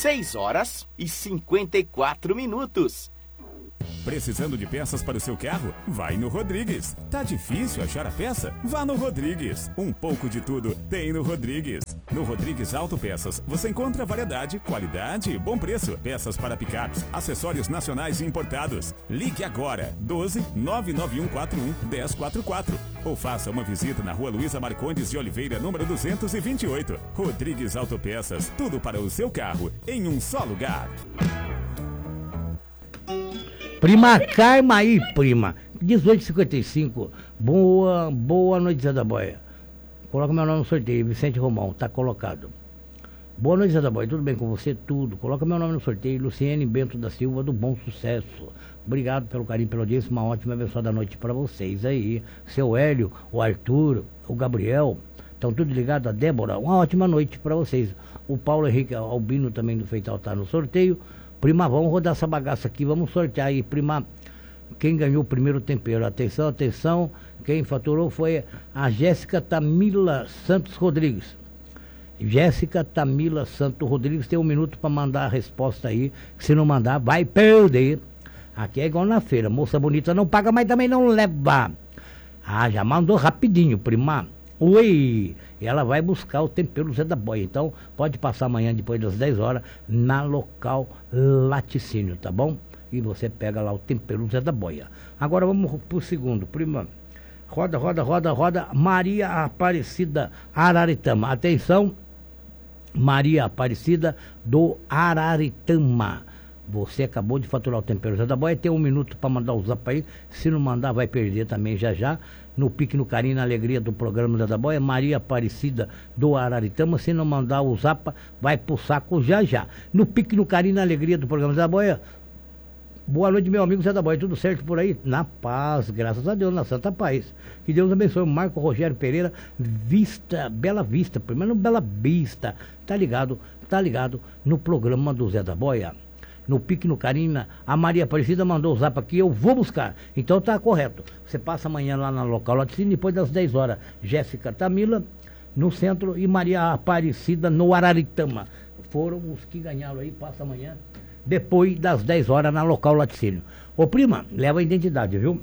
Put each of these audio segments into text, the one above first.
6h54. Precisando de peças para o seu carro? Vai no Rodrigues. Tá difícil achar a peça? Vá no Rodrigues. Um pouco de tudo tem no Rodrigues. No Rodrigues Autopeças você encontra variedade, qualidade e bom preço. Peças para picapes, acessórios nacionais e importados. Ligue agora 12 99141 1044 ou faça uma visita na Rua Luísa Marcondes de Oliveira, número 228. Rodrigues Autopeças, tudo para o seu carro em um só lugar. Prima Carma aí, prima. 18h55. Boa noite, Zé da Boia. Coloca meu nome no sorteio, Vicente Romão, tá colocado. Boa noite, Zé da Boia. Tudo bem com você? Tudo. Coloca meu nome no sorteio, Luciene Bento da Silva, do Bom Sucesso. Obrigado pelo carinho, pela audiência. Uma ótima e abençoada noite para vocês aí. Seu Hélio, o Arthur, o Gabriel. Estão tudo ligado, a Débora. Uma ótima noite para vocês. O Paulo Henrique Albino também do Feital tá no sorteio. Prima, vamos rodar essa bagaça aqui, vamos sortear aí, prima, quem ganhou o primeiro tempero. Atenção, atenção, quem faturou foi a Jéssica Tamila Santos Rodrigues. Jéssica Tamila Santos Rodrigues tem 1 minuto para mandar a resposta aí, que se não mandar vai perder. Aqui é igual na feira, moça bonita não paga, mas também não leva. Ah, já mandou rapidinho, prima. Oi, ela vai buscar o tempero Zé da Boia. Então, pode passar amanhã, depois das 10 horas, na Local Laticínio, tá bom? E você pega lá o tempero Zé da Boia. Agora vamos pro segundo, prima. Roda, Maria Aparecida Araritama. Atenção, Maria Aparecida do Araritama. Você acabou de faturar o tempero Zé da Boia, tem 1 minuto para mandar o zap aí. Se não mandar, vai perder também já. No pique, no carinho, na alegria do programa Zé da Boia, Maria Aparecida do Araritama. Se não mandar o zap, vai pro saco já. No pique, no carinho, na alegria do programa Zé da Boia. Boa noite, meu amigo Zé da Boia. Tudo certo por aí? Na paz, graças a Deus, na Santa Paz. Que Deus abençoe. Marco Rogério Pereira, Bela Vista, primeiro Bela Vista. Tá ligado no programa do Zé da Boia. No pique, no carinho, a Maria Aparecida mandou o zap aqui, eu vou buscar. Então tá correto. Você passa amanhã lá na Local Laticínio, depois das 10 horas. Jéssica Tamila, no centro, e Maria Aparecida, no Araritama. Foram os que ganharam aí, passa amanhã, depois das 10 horas, na Local Laticínio. Ô prima, leva a identidade, viu?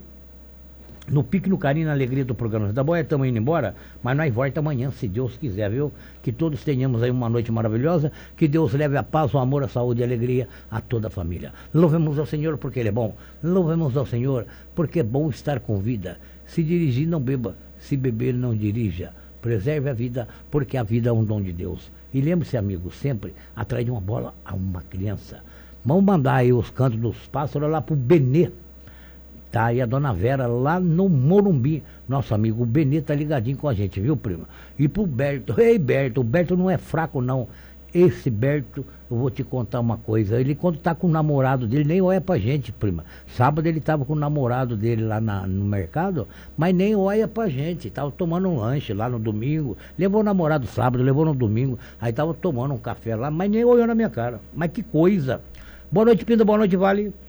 No pique, no carinho, na alegria do programa da Boia, estamos indo embora, mas nós volta amanhã, se Deus quiser, viu? Que todos tenhamos aí uma noite maravilhosa, que Deus leve a paz, o amor, a saúde e a alegria a toda a família. Louvemos ao Senhor porque Ele é bom, louvemos ao Senhor porque é bom estar com vida. Se dirigir, não beba, se beber, não dirija. Preserve a vida, porque a vida é um dom de Deus. E lembre-se, amigo, sempre, atrás de uma bola a uma criança. Vamos mandar aí os cantos dos pássaros lá pro Benê. Tá aí a dona Vera lá no Morumbi. Nosso amigo Benê tá ligadinho com a gente, viu, prima? E pro Berto. Ei, Berto, o Berto não é fraco, não. Esse Berto, eu vou te contar uma coisa. Ele, quando tá com o namorado dele, nem olha pra gente, prima. Sábado ele tava com o namorado dele lá no mercado, mas nem olha pra gente. Tava tomando um lanche lá no domingo. Levou o namorado sábado, levou no domingo. Aí tava tomando um café lá, mas nem olhou na minha cara. Mas que coisa. Boa noite, Pinda. Boa noite, Vale.